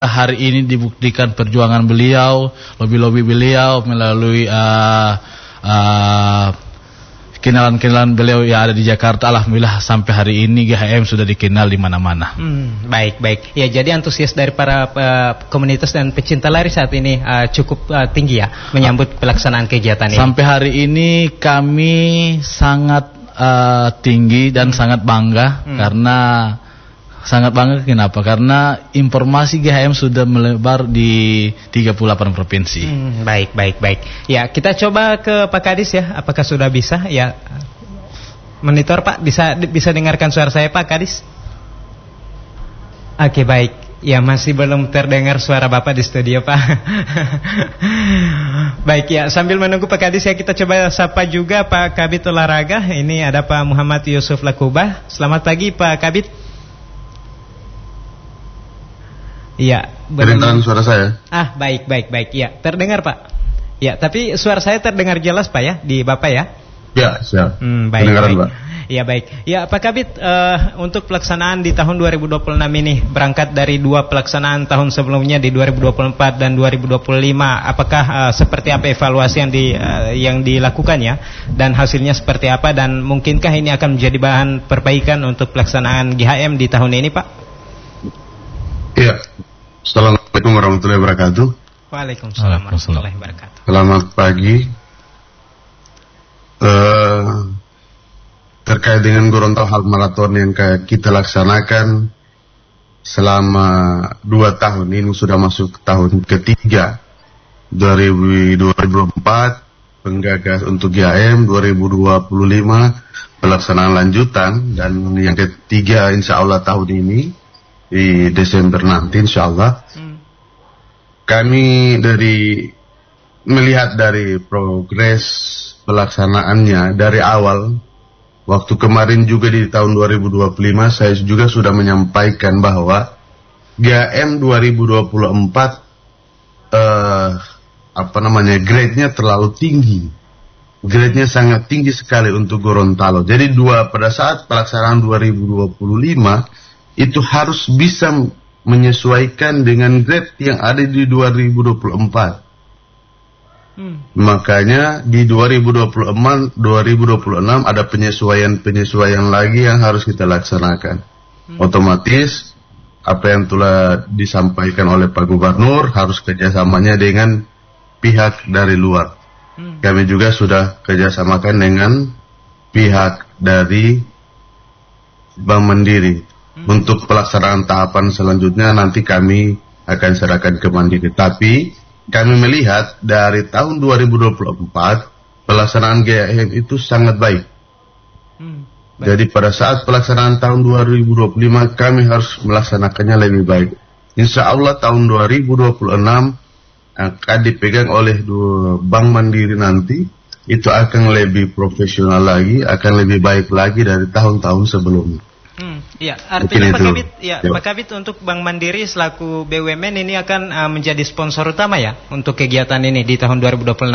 hari ini dibuktikan perjuangan beliau, lobby-lobby beliau melalui kenalan-kenalan beliau yang ada di Jakarta. Alhamdulillah sampai hari ini GHM sudah dikenal di mana-mana. Baik. Ya, jadi antusias dari para komunitas dan pecinta lari saat ini cukup tinggi ya menyambut pelaksanaan kegiatan ini. Sampai hari ini kami sangat tinggi dan sangat bangga karena kenapa? Karena informasi GHM sudah melebar di 38 provinsi. Baik. Ya, kita coba ke Pak Kadis ya. Apakah sudah bisa? Ya, monitor Pak, bisa dengarkan suara saya Pak Kadis? Oke, baik. Ya, masih belum terdengar suara Bapak di studio Pak. Baik ya, sambil menunggu Pak Kadis ya, kita coba sapa juga Pak Kabit Olahraga. Ini ada Pak Muhammad Yusuf Lakubah. Selamat pagi Pak Kabit. Iya, terdengar suara saya? Baik. Ya, terdengar Pak. Ya, tapi suara saya terdengar jelas Pak ya, di Bapak ya? Ya, siap. Baik. Pak. Ya, baik. Ya, Pak Kabit, untuk pelaksanaan di tahun 2026 ini, berangkat dari 2 pelaksanaan tahun sebelumnya di 2024 dan 2025, apakah seperti apa evaluasi yang dilakukan ya? Dan hasilnya seperti apa, dan mungkinkah ini akan menjadi bahan perbaikan untuk pelaksanaan GHM di tahun ini Pak? Iya. Assalamualaikum warahmatullahi wabarakatuh. Waalaikumsalam warahmatullahi wabarakatuh. Selamat pagi. Terkait dengan Gorontalo Half Marathon yang kita laksanakan selama 2 tahun ini, sudah masuk tahun ketiga. 2024 penggagas untuk GHM, 2025 pelaksanaan lanjutan, dan yang ketiga insya Allah tahun ini di Desember nanti insya Allah. Kami melihat dari progres pelaksanaannya dari awal. Waktu kemarin juga di tahun 2025 saya juga sudah menyampaikan bahwa GHM 2024 grade-nya terlalu tinggi. Grade-nya sangat tinggi sekali untuk Gorontalo. Jadi pada saat pelaksanaan 2025 itu harus bisa menyesuaikan dengan grade yang ada di 2024. Makanya di 2026 ada penyesuaian lagi yang harus kita laksanakan. Otomatis apa yang telah disampaikan oleh Pak Gubernur harus kerjasamanya dengan pihak dari luar. Kami juga sudah kerjasamakan dengan pihak dari Bank Mandiri. Untuk pelaksanaan tahapan selanjutnya nanti kami akan serahkan ke Mandiri. Tapi kami melihat dari tahun 2024 pelaksanaan GHM itu sangat baik. Jadi pada saat pelaksanaan tahun 2025 kami harus melaksanakannya lebih baik. Insya Allah tahun 2026 akan dipegang oleh Bank Mandiri nanti. Itu akan lebih profesional lagi, akan lebih baik lagi dari tahun-tahun sebelumnya. Ya, artinya Pak Kabit untuk Bank Mandiri selaku BUMN ini akan menjadi sponsor utama ya untuk kegiatan ini di tahun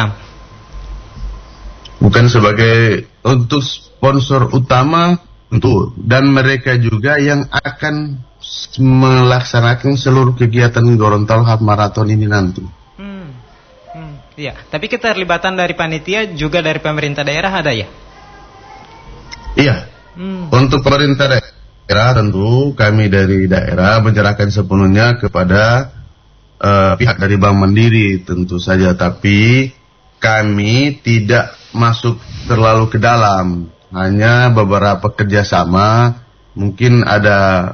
2026. Bukan untuk sponsor utama dan mereka juga yang akan melaksanakan seluruh kegiatan Gorontalo Half Marathon ini nanti. Iya, tapi keterlibatan dari panitia juga dari pemerintah daerah ada ya? Iya. Untuk pemerintah daerah tentu kami dari daerah menyerahkan sepenuhnya kepada pihak dari Bank Mandiri tentu saja, tapi kami tidak masuk terlalu ke dalam, hanya beberapa kerjasama. Mungkin ada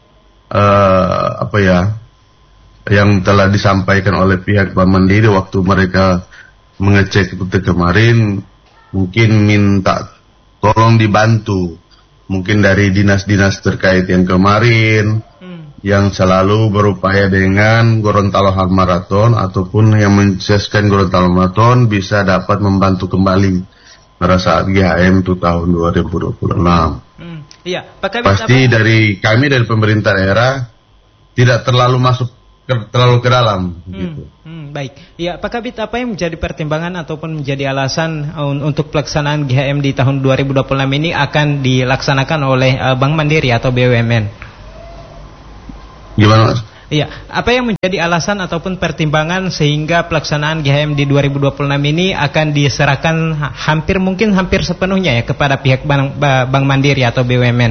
yang telah disampaikan oleh pihak Bank Mandiri waktu mereka mengecek seperti kemarin, mungkin minta tolong dibantu. Mungkin dari dinas-dinas terkait yang kemarin, yang selalu berupaya dengan Gorontalo Half Marathon ataupun yang mensukseskan Gorontalo Marathon bisa dapat membantu kembali pada saat GHM itu tahun 2026. Iya, pasti dari kami dari pemerintah daerah tidak terlalu masuk terlalu ke dalam. Gitu. Baik, ya Pak Kabit, apa yang menjadi pertimbangan ataupun menjadi alasan untuk pelaksanaan GHM di tahun 2026 ini akan dilaksanakan oleh Bank Mandiri atau BUMN? Gimana? Iya, apa yang menjadi alasan ataupun pertimbangan sehingga pelaksanaan GHM di 2026 ini akan diserahkan hampir sepenuhnya ya kepada pihak Bank Mandiri atau BUMN?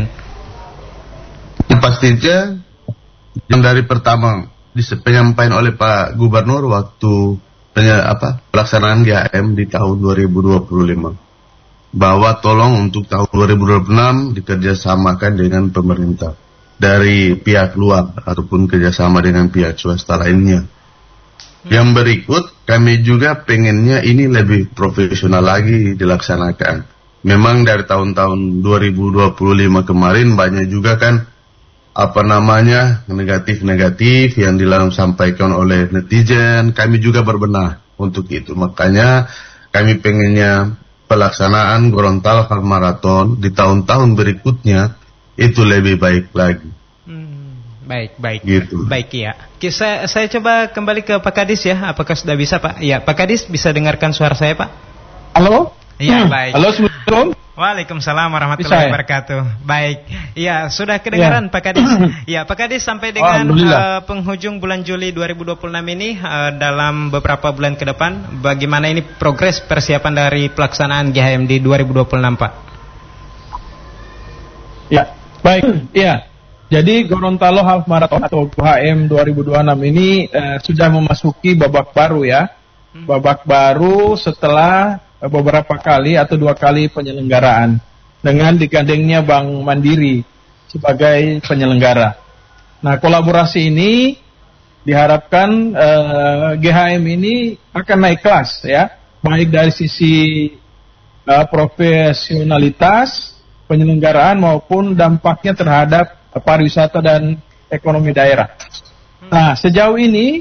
Pastinya yang dari pertama penyampaian oleh Pak Gubernur waktu pelaksanaan GHM di tahun 2025 bahwa tolong untuk tahun 2026 dikerjasamakan dengan pemerintah dari pihak luar ataupun kerjasama dengan pihak swasta lainnya. Yang berikut, kami juga pengennya ini lebih profesional lagi dilaksanakan. Memang dari tahun-tahun 2025 kemarin banyak juga kan negatif-negatif yang disampaikan oleh netizen. Kami juga berbenah untuk itu. Makanya kami pengennya pelaksanaan Gorontalo Half Marathon di tahun-tahun berikutnya itu lebih baik lagi. Baik. Gitu. Baik ya. Saya coba kembali ke Pak Kadis ya. Apakah sudah bisa Pak? Ya, Pak Kadis bisa dengarkan suara saya Pak? Halo? Iya, baik. Halo, Assalamualaikum. Waalaikumsalam warahmatullahi wabarakatuh. Baik. Ya, sudah kedengaran Pak Kadis. Ya, Pak Kadis sampai dengan penghujung bulan Juli 2026 ini dalam beberapa bulan ke depan bagaimana ini progres persiapan dari pelaksanaan GHM di 2026 Pak? Ya. Baik, ya. Jadi Gorontalo Half Marathon atau GHM 2026 ini sudah memasuki babak baru ya. Babak baru setelah beberapa kali atau 2 kali penyelenggaraan dengan digandengnya Bank Mandiri sebagai penyelenggara. Nah, kolaborasi ini diharapkan GHM ini akan naik kelas ya, baik dari sisi profesionalitas penyelenggaraan maupun dampaknya terhadap pariwisata dan ekonomi daerah. Nah, sejauh ini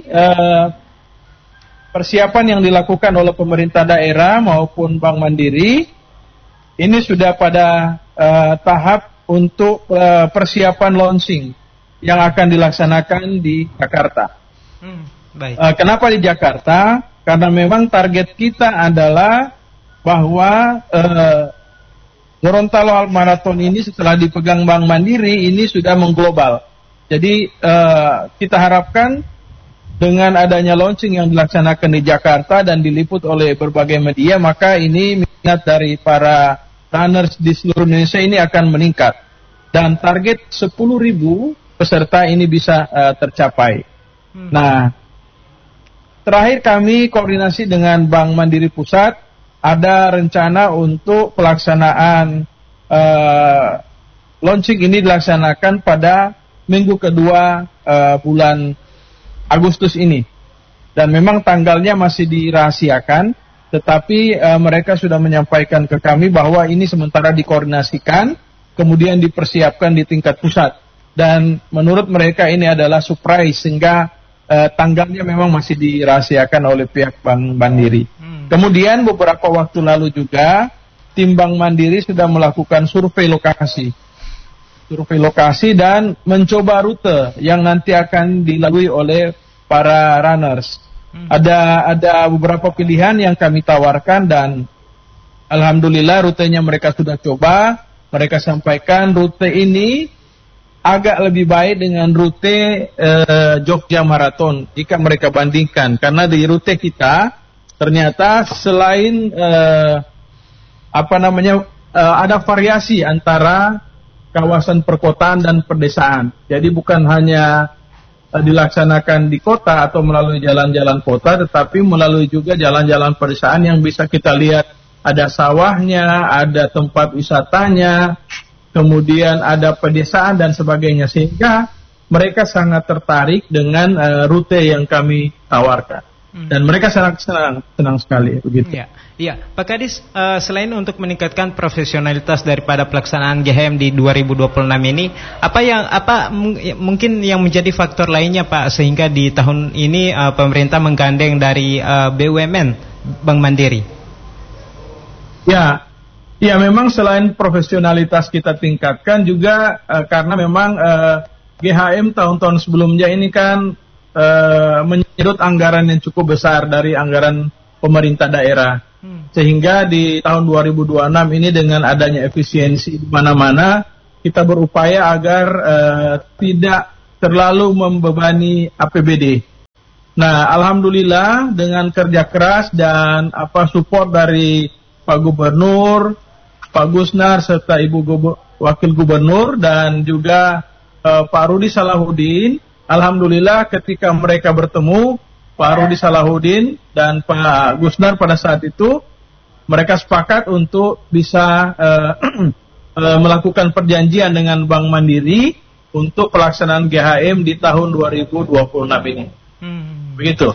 persiapan yang dilakukan oleh pemerintah daerah maupun Bank Mandiri ini sudah pada tahap untuk persiapan launching yang akan dilaksanakan di Jakarta. Baik. Kenapa di Jakarta? Karena memang target kita adalah bahwa Gorontalo Half Marathon ini setelah dipegang Bank Mandiri ini sudah mengglobal. Jadi kita harapkan dengan adanya launching yang dilaksanakan di Jakarta dan diliput oleh berbagai media, maka ini minat dari para runners di seluruh Indonesia ini akan meningkat. Dan target 10.000 peserta ini bisa tercapai. Nah, terakhir kami koordinasi dengan Bank Mandiri Pusat, ada rencana untuk pelaksanaan launching ini dilaksanakan pada minggu kedua bulan Agustus ini. Dan memang tanggalnya masih dirahasiakan, tetapi mereka sudah menyampaikan ke kami bahwa ini sementara dikoordinasikan, kemudian dipersiapkan di tingkat pusat. Dan menurut mereka ini adalah surprise, sehingga tanggalnya memang masih dirahasiakan oleh pihak Bank Mandiri. Kemudian beberapa waktu lalu juga tim Bank Mandiri sudah melakukan survei lokasi dan mencoba rute yang nanti akan dilalui oleh para runners. Ada beberapa pilihan yang kami tawarkan dan alhamdulillah rutenya mereka sudah coba. Mereka sampaikan rute ini agak lebih baik dengan rute Jogja Marathon jika mereka bandingkan, karena di rute kita ternyata selain ada variasi antara kawasan perkotaan dan pedesaan. Jadi bukan hanya dilaksanakan di kota atau melalui jalan-jalan kota, tetapi melalui juga jalan-jalan pedesaan yang bisa kita lihat ada sawahnya, ada tempat wisatanya, kemudian ada pedesaan dan sebagainya, sehingga mereka sangat tertarik dengan rute yang kami tawarkan. Dan mereka sangat senang sekali begitu. Iya, Pak Kadis, selain untuk meningkatkan profesionalitas daripada pelaksanaan GHM di 2026 ini, apa mungkin yang menjadi faktor lainnya Pak sehingga di tahun ini pemerintah menggandeng dari BUMN Bank Mandiri? Ya, memang selain profesionalitas kita tingkatkan juga karena memang GHM tahun-tahun sebelumnya ini kan menyedot anggaran yang cukup besar dari anggaran pemerintah daerah. Sehingga di tahun 2026 ini dengan adanya efisiensi di mana-mana, kita berupaya agar tidak terlalu membebani APBD. Nah, alhamdulillah dengan kerja keras dan support dari Pak Gubernur, Pak Gusnar serta Ibu Wakil Gubernur dan juga Pak Rudi Salahuddin, alhamdulillah ketika mereka bertemu, Pak Rudi Salahuddin dan Pak Gusnar pada saat itu mereka sepakat untuk bisa melakukan perjanjian dengan Bank Mandiri untuk pelaksanaan GHM di tahun 2026 ini. Begitu.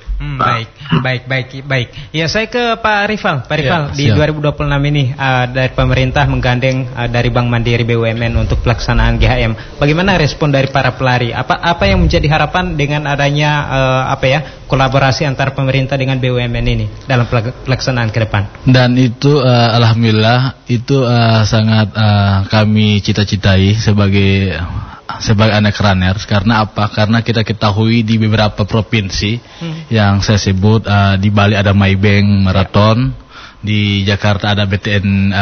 Baik. Ya, saya ke Pak Rifal. Pak Rifal, di 2026 ini dari pemerintah menggandeng dari Bank Mandiri BUMN untuk pelaksanaan GHM. Bagaimana respon dari para pelari? Apa yang menjadi harapan dengan adanya kolaborasi antara pemerintah dengan BUMN ini dalam pelaksanaan ke depan? Dan itu alhamdulillah itu sangat kami cita-citai sebagai anak runners. Karena apa? Karena kita ketahui di beberapa provinsi yang saya sebut, di Bali ada Maybank Marathon, di Jakarta ada BTN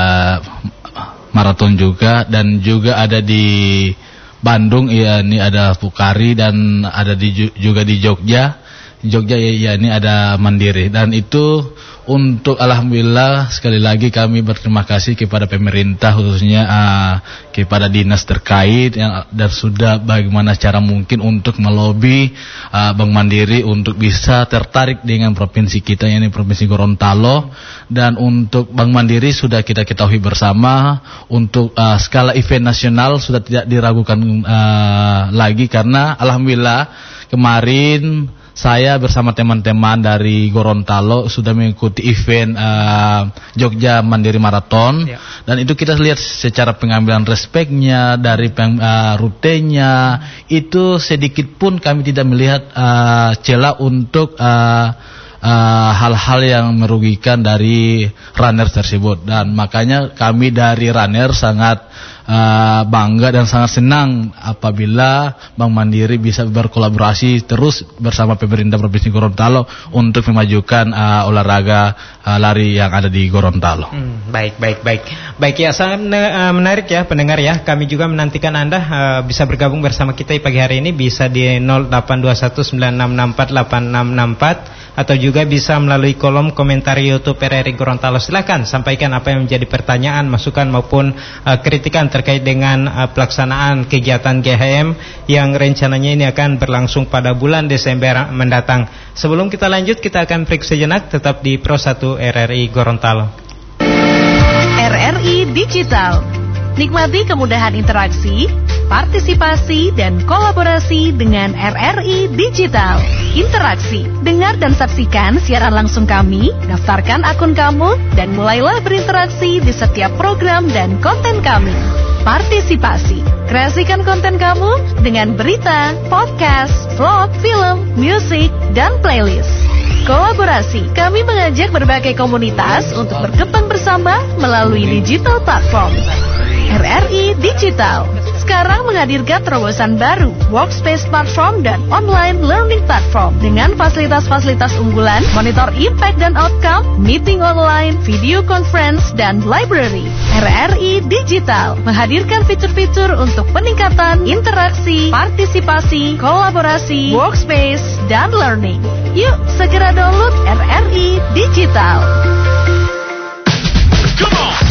Marathon juga, dan juga ada di Bandung ini ada Pukari, dan ada juga di Jogja ini ada Mandiri. Dan itu untuk alhamdulillah sekali lagi kami berterima kasih kepada pemerintah, khususnya kepada dinas terkait dan sudah bagaimana cara mungkin untuk melobi Bank Mandiri untuk bisa tertarik dengan provinsi kita, ini Provinsi Gorontalo. Dan untuk Bank Mandiri sudah kita ketahui bersama untuk skala event nasional sudah tidak diragukan lagi, karena alhamdulillah kemarin saya bersama teman-teman dari Gorontalo sudah mengikuti event Jogja Mandiri Marathon, dan itu kita lihat secara pengambilan respeknya dari rutenya itu sedikit pun kami tidak melihat celah untuk hal-hal yang merugikan dari runners tersebut. Dan makanya kami dari runner sangat bangga dan sangat senang apabila Bank Mandiri bisa berkolaborasi terus bersama pemerintah Provinsi Gorontalo untuk memajukan olahraga lari yang ada di Gorontalo. Baik ya, sangat menarik ya pendengar ya. Kami juga menantikan Anda bisa bergabung bersama kita pagi hari ini, bisa di 082196648664 atau juga bisa melalui kolom komentar YouTube RRI Gorontalo. Silakan sampaikan apa yang menjadi pertanyaan, masukan maupun kritikan terkait dengan pelaksanaan kegiatan GHM yang rencananya ini akan berlangsung pada bulan Desember mendatang. Sebelum kita lanjut, kita akan break sejenak, tetap di Pro 1 RRI Gorontalo. RRI Digital. Nikmati kemudahan interaksi, partisipasi, dan kolaborasi dengan RRI Digital. Interaksi, dengar dan saksikan siaran langsung kami, daftarkan akun kamu, dan mulailah berinteraksi di setiap program dan konten kami. Partisipasi, kreasikan konten kamu dengan berita, podcast, vlog, film, musik, dan playlist. Kolaborasi, kami mengajak berbagai komunitas untuk berkembang bersama melalui digital platform. RRI Digital sekarang menghadirkan terobosan baru, workspace platform dan online learning platform dengan fasilitas-fasilitas unggulan, monitor impact dan outcome, meeting online, video conference, dan library. RRI Digital menghadirkan fitur-fitur untuk peningkatan interaksi, partisipasi, kolaborasi, workspace, dan learning. Yuk segera download RRI Digital. Come on.